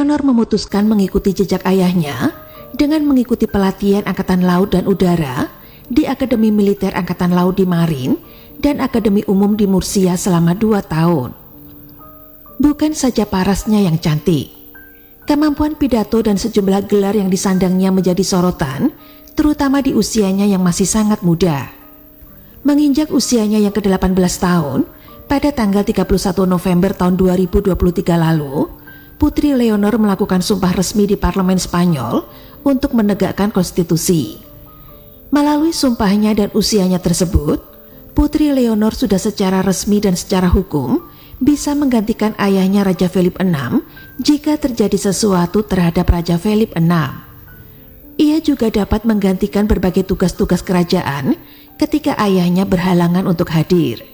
Leonor memutuskan mengikuti jejak ayahnya dengan mengikuti pelatihan Angkatan Laut dan Udara di Akademi Militer Angkatan Laut di Marin dan Akademi Umum di Murcia selama 2 tahun. Bukan saja parasnya yang cantik, kemampuan pidato dan sejumlah gelar yang disandangnya menjadi sorotan, terutama di usianya yang masih sangat muda. Menginjak usianya yang ke-18 tahun, pada tanggal 31 November tahun 2023 lalu, Putri Leonor melakukan sumpah resmi di Parlemen Spanyol untuk menegakkan konstitusi. Melalui sumpahnya dan usianya tersebut, Putri Leonor sudah secara resmi dan secara hukum bisa menggantikan ayahnya Raja Philip VI jika terjadi sesuatu terhadap Raja Philip VI. Ia juga dapat menggantikan berbagai tugas-tugas kerajaan ketika ayahnya berhalangan untuk hadir.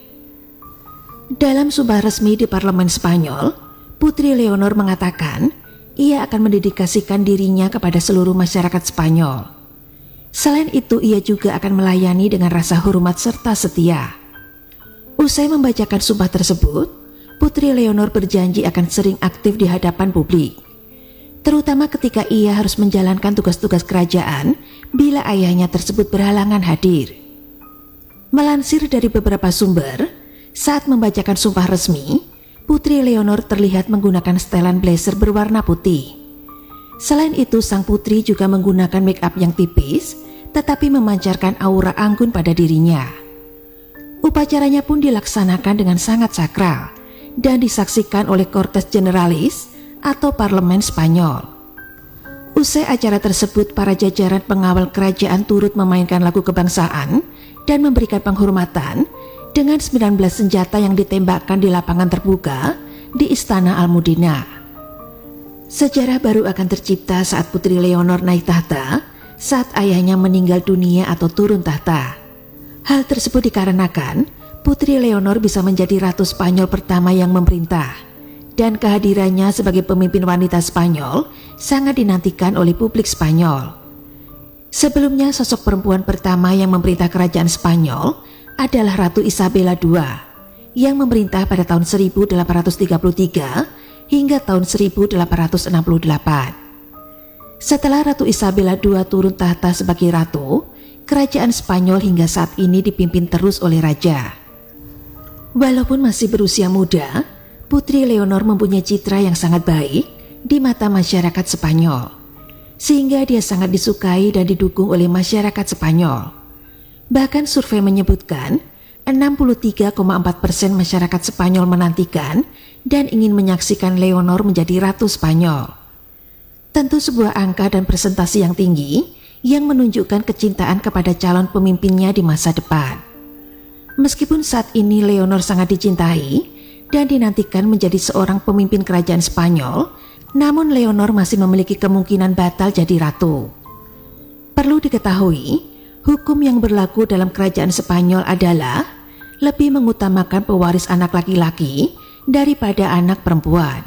Dalam sumpah resmi di Parlemen Spanyol, Putri Leonor mengatakan ia akan mendedikasikan dirinya kepada seluruh masyarakat Spanyol. Selain itu, ia juga akan melayani dengan rasa hormat serta setia. Usai membacakan sumpah tersebut, Putri Leonor berjanji akan sering aktif di hadapan publik, terutama ketika ia harus menjalankan tugas-tugas kerajaan bila ayahnya tersebut berhalangan hadir. Melansir dari beberapa sumber, saat membacakan sumpah resmi, Putri Leonor terlihat menggunakan setelan blazer berwarna putih. Selain itu, sang putri juga menggunakan make up yang tipis, tetapi memancarkan aura anggun pada dirinya. Upacaranya pun dilaksanakan dengan sangat sakral dan disaksikan oleh Cortes Generalis atau Parlemen Spanyol. Usai acara tersebut, para jajaran pengawal kerajaan turut memainkan lagu kebangsaan dan memberikan penghormatan dengan 19 senjata yang ditembakkan di lapangan terbuka di Istana Almudena. Sejarah baru akan tercipta saat Putri Leonor naik tahta saat ayahnya meninggal dunia atau turun tahta. Hal tersebut dikarenakan Putri Leonor bisa menjadi Ratu Spanyol pertama yang memerintah, dan kehadirannya sebagai pemimpin wanita Spanyol sangat dinantikan oleh publik Spanyol. Sebelumnya, sosok perempuan pertama yang memerintah kerajaan Spanyol adalah Ratu Isabella II yang memerintah pada tahun 1833 hingga tahun 1868. Setelah Ratu Isabella II turun tahta sebagai ratu, kerajaan Spanyol hingga saat ini dipimpin terus oleh raja. Walaupun masih berusia muda, Putri Leonor mempunyai citra yang sangat baik di mata masyarakat Spanyol, sehingga dia sangat disukai dan didukung oleh masyarakat Spanyol. Bahkan survei menyebutkan 63,4% masyarakat Spanyol menantikan dan ingin menyaksikan Leonor menjadi Ratu Spanyol. Tentu sebuah angka dan presentasi yang tinggi yang menunjukkan kecintaan kepada calon pemimpinnya di masa depan. Meskipun saat ini Leonor sangat dicintai dan dinantikan menjadi seorang pemimpin kerajaan Spanyol, namun Leonor masih memiliki kemungkinan batal jadi ratu. Perlu diketahui, hukum yang berlaku dalam kerajaan Spanyol adalah lebih mengutamakan pewaris anak laki-laki daripada anak perempuan.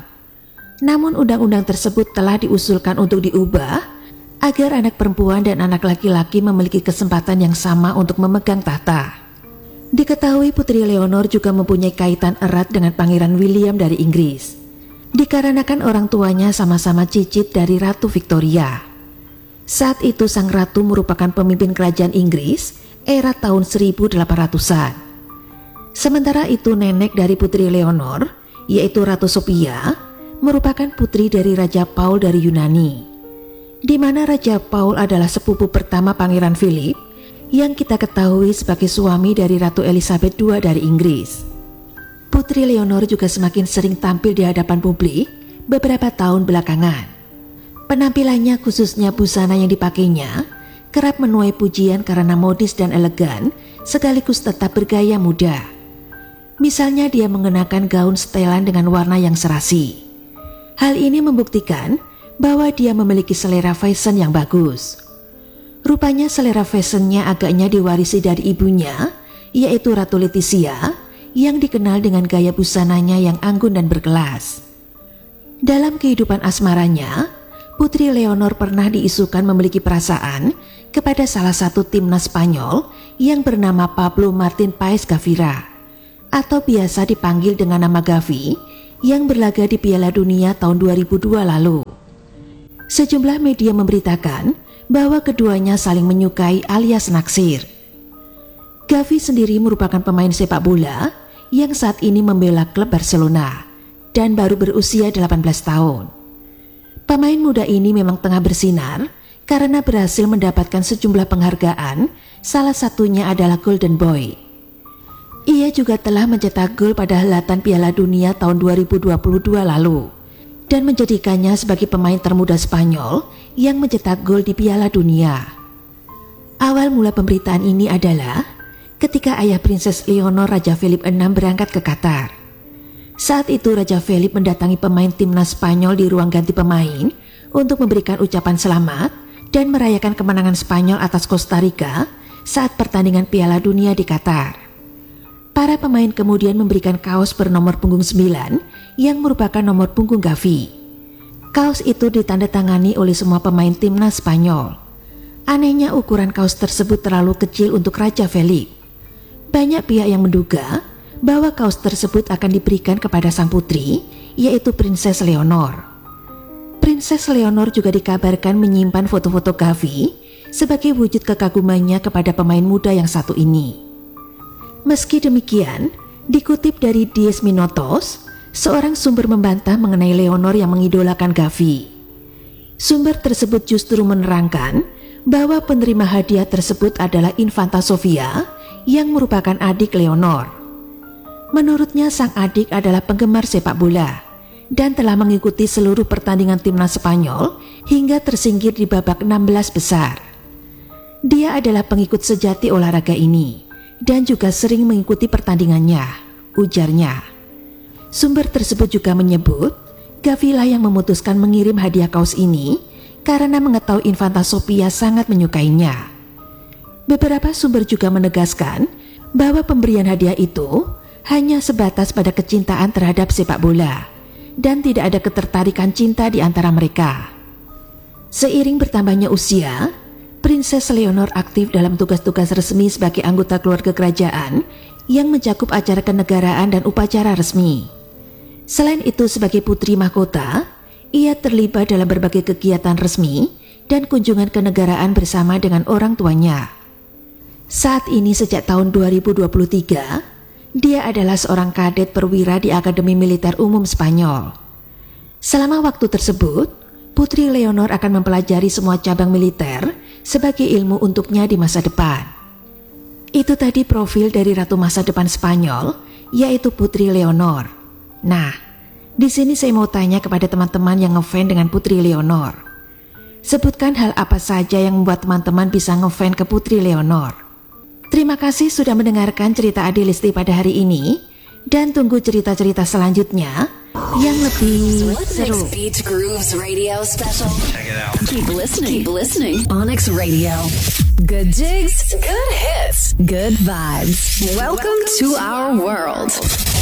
Namun undang-undang tersebut telah diusulkan untuk diubah agar anak perempuan dan anak laki-laki memiliki kesempatan yang sama untuk memegang tahta. Diketahui Putri Leonor juga mempunyai kaitan erat dengan Pangeran William dari Inggris, dikarenakan orang tuanya sama-sama cicit dari Ratu Victoria. Saat itu sang ratu merupakan pemimpin kerajaan Inggris era tahun 1800-an. Sementara itu nenek dari Putri Leonor, yaitu Ratu Sophia, merupakan putri dari Raja Paul dari Yunani, di mana Raja Paul adalah sepupu pertama Pangeran Philip yang kita ketahui sebagai suami dari Ratu Elizabeth II dari Inggris. Putri Leonor juga semakin sering tampil di hadapan publik beberapa tahun belakangan. Penampilannya, khususnya busana yang dipakainya, kerap menuai pujian karena modis dan elegan sekaligus tetap bergaya muda. Misalnya dia mengenakan gaun setelan dengan warna yang serasi. Hal ini membuktikan bahwa dia memiliki selera fashion yang bagus. Rupanya selera fashionnya agaknya diwarisi dari ibunya, yaitu Ratu Letizia, yang dikenal dengan gaya busananya yang anggun dan berkelas. Dalam kehidupan asmaranya, Putri Leonor pernah diisukan memiliki perasaan kepada salah satu timnas Spanyol yang bernama Pablo Martín Páez Gavira, atau biasa dipanggil dengan nama Gavi, yang berlaga di Piala Dunia tahun 2002 lalu. Sejumlah media memberitakan bahwa keduanya saling menyukai alias naksir. Gavi sendiri merupakan pemain sepak bola yang saat ini membela klub Barcelona dan baru berusia 18 tahun. Pemain muda ini memang tengah bersinar karena berhasil mendapatkan sejumlah penghargaan, salah satunya adalah Golden Boy. Ia juga telah mencetak gol pada helatan Piala Dunia tahun 2022 lalu dan menjadikannya sebagai pemain termuda Spanyol yang mencetak gol di Piala Dunia. Awal mula pemberitaan ini adalah ketika ayah Prinses Leonor Raja Philip VI berangkat ke Qatar. Saat itu Raja Philip mendatangi pemain timnas Spanyol di ruang ganti pemain untuk memberikan ucapan selamat dan merayakan kemenangan Spanyol atas Costa Rica saat pertandingan Piala Dunia di Qatar. Para pemain kemudian memberikan kaos bernomor punggung 9 yang merupakan nomor punggung Gavi. Kaos itu ditandatangani oleh semua pemain timnas Spanyol. Anehnya ukuran kaos tersebut terlalu kecil untuk Raja Philip. Banyak pihak yang menduga bahwa kaos tersebut akan diberikan kepada sang putri, yaitu Prinses Leonor. Prinses Leonor juga dikabarkan menyimpan foto-foto Gavi sebagai wujud kekagumannya kepada pemain muda yang satu ini. Meski demikian, dikutip dari Diez Minutos, seorang sumber membantah mengenai Leonor yang mengidolakan Gavi. Sumber tersebut justru menerangkan bahwa penerima hadiah tersebut adalah Infanta Sofia yang merupakan adik Leonor. Menurutnya sang adik adalah penggemar sepak bola dan telah mengikuti seluruh pertandingan timnas Spanyol hingga tersingkir di babak 16 besar. Dia adalah pengikut sejati olahraga ini dan juga sering mengikuti pertandingannya, ujarnya. Sumber tersebut juga menyebut Gavi lah yang memutuskan mengirim hadiah kaos ini karena mengetahui Infanta Sofia sangat menyukainya. Beberapa sumber juga menegaskan bahwa pemberian hadiah itu hanya sebatas pada kecintaan terhadap sepak bola dan tidak ada ketertarikan cinta di antara mereka. Seiring bertambahnya usia, Prinses Leonor aktif dalam tugas-tugas resmi sebagai anggota keluarga kerajaan yang mencakup acara kenegaraan dan upacara resmi. Selain itu, sebagai putri mahkota, ia terlibat dalam berbagai kegiatan resmi dan kunjungan kenegaraan bersama dengan orang tuanya. Saat ini sejak tahun 2023, dia adalah seorang kadet perwira di Akademi Militer Umum Spanyol. Selama waktu tersebut, Putri Leonor akan mempelajari semua cabang militer sebagai ilmu untuknya di masa depan. Itu tadi profil dari Ratu Masa Depan Spanyol, yaitu Putri Leonor. Nah, di sini saya mau tanya kepada teman-teman yang ngefans dengan Putri Leonor. Sebutkan hal apa saja yang membuat teman-teman bisa ngefans ke Putri Leonor. Terima kasih sudah mendengarkan cerita Adelisti pada hari ini, dan tunggu cerita-cerita selanjutnya yang lebih seru. Beach Grooves Radio Special. Check it out. Keep listening. Onyx Radio. Good jigs, good hits, good vibes. Welcome to our world.